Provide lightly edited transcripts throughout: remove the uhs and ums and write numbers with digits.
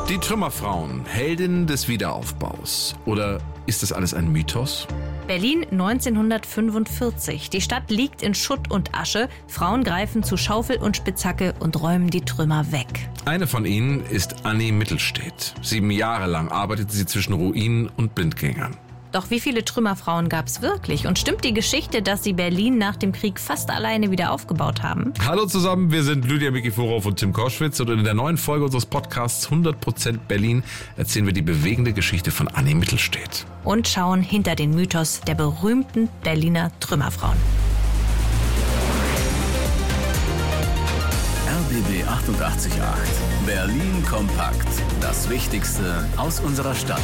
Die Trümmerfrauen, Heldinnen des Wiederaufbaus. Oder ist das alles ein Mythos? Berlin 1945. Die Stadt liegt in Schutt und Asche. Frauen greifen zu Schaufel und Spitzhacke und räumen die Trümmer weg. Eine von ihnen ist Annie Mittelstedt. 7 Jahre lang arbeitete sie zwischen Ruinen und Blindgängern. Doch wie viele Trümmerfrauen gab es wirklich? Und stimmt die Geschichte, dass sie Berlin nach dem Krieg fast alleine wieder aufgebaut haben? Hallo zusammen, wir sind Lydia Mikiforov und Tim Koschwitz und in der neuen Folge unseres Podcasts 100% Berlin erzählen wir die bewegende Geschichte von Annie Mittelstedt. Und schauen hinter den Mythos der berühmten Berliner Trümmerfrauen. RBB 88.8 Berlin kompakt. Das Wichtigste aus unserer Stadt.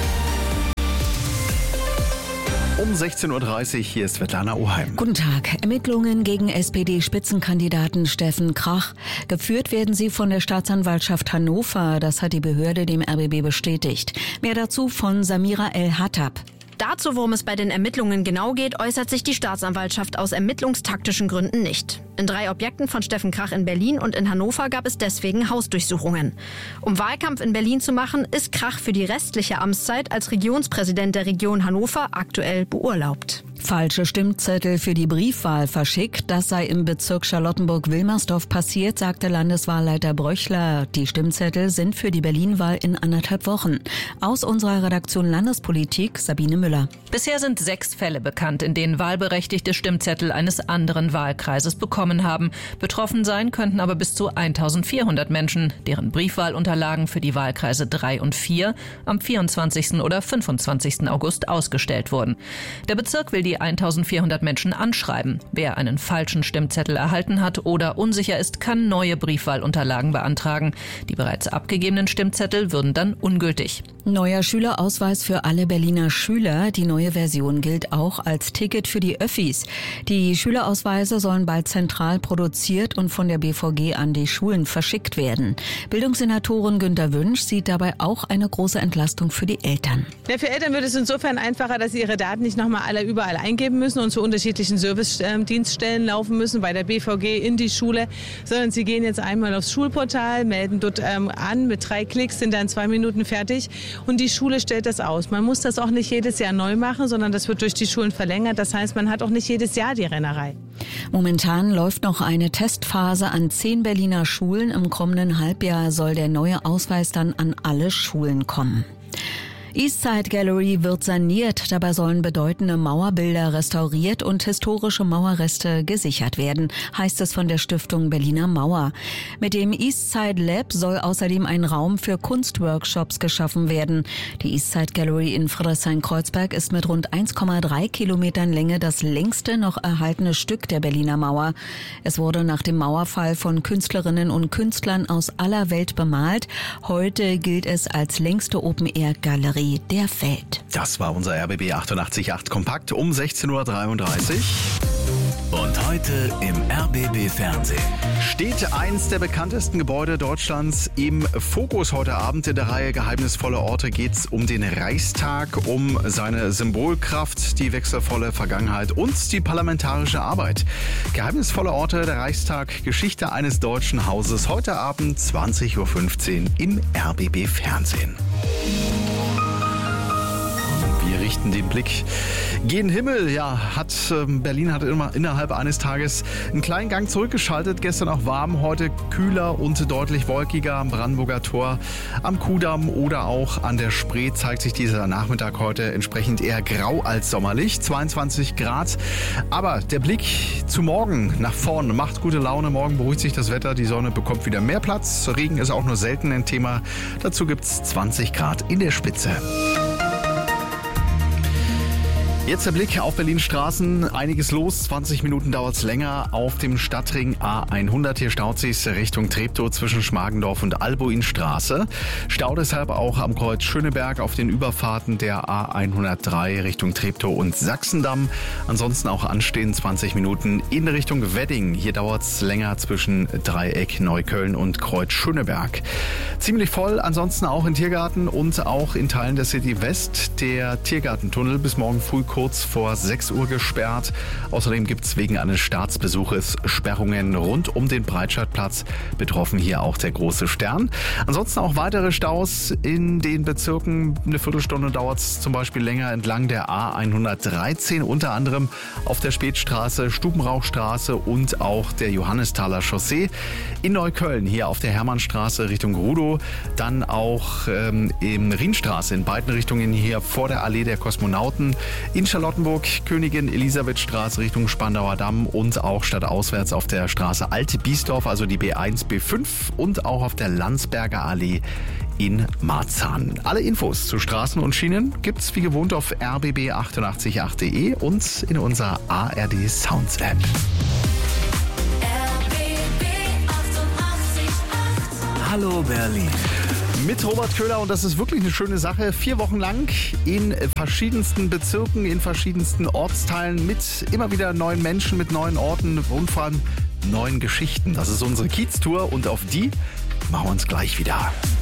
Um 16.30 Uhr, hier ist Svetlana Oheim. Guten Tag. Ermittlungen gegen SPD-Spitzenkandidaten Steffen Krach. Geführt werden sie von der Staatsanwaltschaft Hannover. Das hat die Behörde dem RBB bestätigt. Mehr dazu von Samira El-Hattab. Dazu, worum es bei den Ermittlungen genau geht, äußert sich die Staatsanwaltschaft aus ermittlungstaktischen Gründen nicht. In 3 Objekten von Steffen Krach in Berlin und in Hannover gab es deswegen Hausdurchsuchungen. Um Wahlkampf in Berlin zu machen, ist Krach für die restliche Amtszeit als Regionspräsident der Region Hannover aktuell beurlaubt. Falsche Stimmzettel für die Briefwahl verschickt. Das sei im Bezirk Charlottenburg-Wilmersdorf passiert, sagte Landeswahlleiter Bröchler. Die Stimmzettel sind für die Berlin-Wahl in 1,5 Wochen. Aus unserer Redaktion Landespolitik Sabine Müller. Bisher sind 6 Fälle bekannt, in denen Wahlberechtigte Stimmzettel eines anderen Wahlkreises bekommen haben. Betroffen sein könnten aber bis zu 1400 Menschen, deren Briefwahlunterlagen für die Wahlkreise 3 und 4 am 24. oder 25. August ausgestellt wurden. Der Bezirk will die 1400 Menschen anschreiben. Wer einen falschen Stimmzettel erhalten hat oder unsicher ist, kann neue Briefwahlunterlagen beantragen. Die bereits abgegebenen Stimmzettel würden dann ungültig. Neuer Schülerausweis für alle Berliner Schüler. Die neue Version gilt auch als Ticket für die Öffis. Die Schülerausweise sollen bald zentral produziert und von der BVG an die Schulen verschickt werden. Bildungssenatorin Günter Wünsch sieht dabei auch eine große Entlastung für die Eltern. Ja, für Eltern wird es insofern einfacher, dass sie ihre Daten nicht nochmal alle überall eingeben müssen und zu unterschiedlichen Service-Dienststellen laufen müssen, bei der BVG in die Schule, sondern sie gehen jetzt einmal aufs Schulportal, melden dort an, mit 3 Klicks sind dann 2 Minuten fertig und die Schule stellt das aus. Man muss das auch nicht jedes Jahr neu machen, sondern das wird durch die Schulen verlängert. Das heißt, man hat auch nicht jedes Jahr die Rennerei. Momentan läuft noch eine Testphase an 10 Berliner Schulen. Im kommenden Halbjahr soll der neue Ausweis dann an alle Schulen kommen. Eastside Gallery wird saniert. Dabei sollen bedeutende Mauerbilder restauriert und historische Mauerreste gesichert werden, heißt es von der Stiftung Berliner Mauer. Mit dem Eastside Lab soll außerdem ein Raum für Kunstworkshops geschaffen werden. Die Eastside Gallery in Friedrichshain-Kreuzberg ist mit rund 1,3 Kilometern Länge das längste noch erhaltene Stück der Berliner Mauer. Es wurde nach dem Mauerfall von Künstlerinnen und Künstlern aus aller Welt bemalt. Heute gilt es als längste Open-Air-Galerie der Welt. Das war unser RBB 88.8 Kompakt um 16.33 Uhr. Und heute im RBB Fernsehen. Steht eins der bekanntesten Gebäude Deutschlands im Fokus heute Abend. In der Reihe Geheimnisvolle Orte geht es um den Reichstag, um seine Symbolkraft, die wechselvolle Vergangenheit und die parlamentarische Arbeit. Geheimnisvolle Orte, der Reichstag, Geschichte eines deutschen Hauses. Heute Abend 20.15 Uhr im RBB Fernsehen. Wir richten den Blick gen Himmel. Ja, Berlin hat immer innerhalb eines Tages einen kleinen Gang zurückgeschaltet. Gestern auch warm, heute kühler und deutlich wolkiger am Brandenburger Tor, am Kudamm oder auch an der Spree zeigt sich dieser Nachmittag heute entsprechend eher grau als sommerlich. 22 Grad. Aber der Blick zu morgen nach vorne macht gute Laune. Morgen beruhigt sich das Wetter, die Sonne bekommt wieder mehr Platz. Regen ist auch nur selten ein Thema. Dazu gibt's 20 Grad in der Spitze. Jetzt der Blick auf Berlins Straßen. Einiges los. 20 Minuten dauert es länger auf dem Stadtring A100. Hier staut sich Richtung Treptow zwischen Schmargendorf und Albuinstraße. Stau deshalb auch am Kreuz Schöneberg auf den Überfahrten der A103 Richtung Treptow und Sachsendamm. Ansonsten auch anstehen 20 Minuten in Richtung Wedding. Hier dauert es länger zwischen Dreieck Neukölln und Kreuz Schöneberg. Ziemlich voll. Ansonsten auch in Tiergarten und auch in Teilen der City West. Der Tiergartentunnel bis morgen früh kurz vor 6 Uhr gesperrt. Außerdem gibt es wegen eines Staatsbesuches Sperrungen rund um den Breitscheidplatz. Betroffen hier auch der Große Stern. Ansonsten auch weitere Staus in den Bezirken. Eine Viertelstunde dauert es zum Beispiel länger entlang der A113, unter anderem auf der Spätstraße, Stubenrauchstraße und auch der Johannesthaler Chaussee. In Neukölln hier auf der Hermannstraße Richtung Rudow, dann auch in Rienstraße in beiden Richtungen hier vor der Allee der Kosmonauten, in Charlottenburg Königin Elisabethstraße Richtung Spandauer Damm und auch stadtauswärts auf der Straße Alte Biesdorf, also die B1, B5 und auch auf der Landsberger Allee in Marzahn. Alle Infos zu Straßen und Schienen gibt's wie gewohnt auf rbb888.de und in unserer ARD Sounds App. Hallo Berlin. Mit Robert Köhler, und das ist wirklich eine schöne Sache. 4 Wochen lang in verschiedensten Bezirken, in verschiedensten Ortsteilen mit immer wieder neuen Menschen, mit neuen Orten und vor allem neuen Geschichten. Das ist unsere Kiez-Tour und auf die machen wir uns gleich wieder.